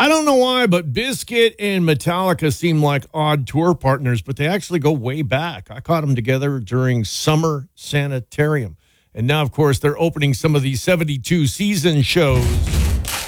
I don't know why, but Biscuit and Metallica seem like odd tour partners, but they actually go way back. I caught them together during Summer Sanitarium. And now, of course, they're opening some of these 72 season shows